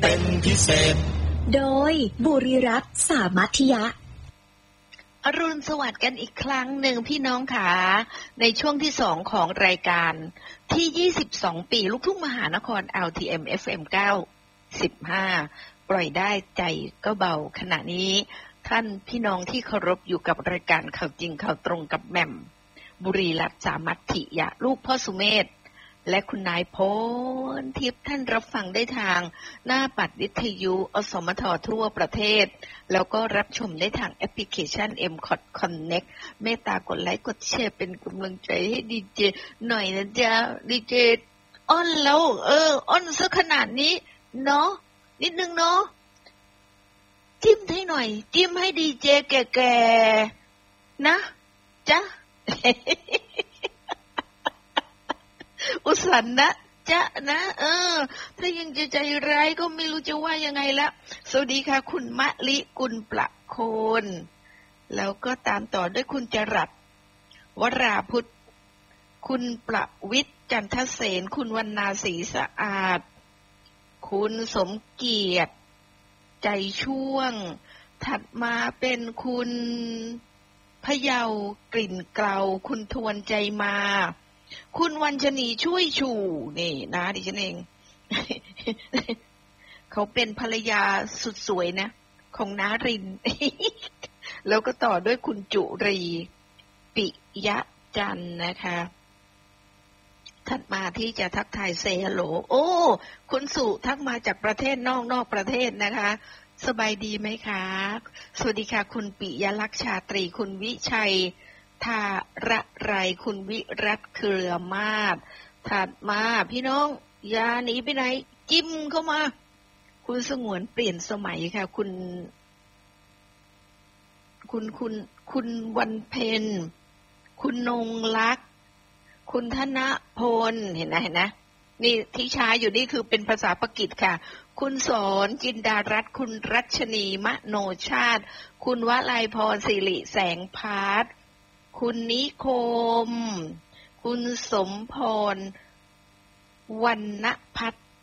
เป็นพิเศษโดยบุรีรัตน์สามัธยะอรุณสวัสดิ์กันอีกครั้งหนึ่งพี่น้องขาในช่วงที่2ของรายการที่22ปีลูกทุ่งมหานคร LTM FM 95ปล่อยได้ใจก็เบาขณะนี้ท่านพี่น้องที่เคารพอยู่กับรายการข่าวจริงข่าวตรงกับแหม่มบุรีรัตน์สามัธยะลูกพ่อสุเมธและคุณนายพรทิพย์ท่านรับฟังได้ทางหน้าปัดวิทยุอสมททั่วประเทศแล้วก็รับชมได้ทางแอปพลิเคชัน MCOT Connect เมตตากดไลค์กดแชร์เป็นกำลังใจให้ดีเจหน่อยนะจ๊ะดีเจอ้อนแล้วอ้อนซะขนาดนี้เนาะนิดนึงเนาะจิ้มให้หน่อยจิ้มให้ดีเจแก่ๆนะจ๊ะ อุสันนะจ๊ะนะถ้ายังจะใจร้ายก็ไม่รู้จะว่ายังไงละสวัสดีค่ะคุณมะลิกุลประโคนแล้วก็ตามต่อด้วยคุณจรัสวราพุทธคุณประวิทย์จันทเสนคุณวรรณาศรีสะอาดคุณสมเกียรติใจช่วงถัดมาเป็นคุณพะเยากลิ่นเกลาคุณทวนใจมาคุณวรรชนีช่วยชูนี่นะดิฉันเอง เขาเป็นภรรยาสุดสวยนะของน้าริน แล้วก็ต่อด้วยคุณจุรีปิยะจันนะคะถัดมาที่จะทักทายเซฮัลโหลโอ้คุณสุทักมาจากประเทศนอกประเทศนะคะสบายดีไหมคะสวัสดีค่ะคุณปิยลักษณ์ชาตรีคุณวิชัยทาระไรคุณวิรัตเครือมาศถัดมาพี่น้องอย่าหนีไปไหนจิ้มเข้ามาคุณสงวนเปลี่ยนสมัยค่ะคุณวันเพ็ญคุณนงลักษณ์คุณธนพลเห็นนะนี่ที่ช้าอยู่นี่คือเป็นภาษาปากีสค่ะคุณสอนจินดารัตน์คุณรัชนีมโนชาติคุณวลัยพรสิริแสงพาร์ทคุณนิคมคุณสมพรวรรณพัฒน์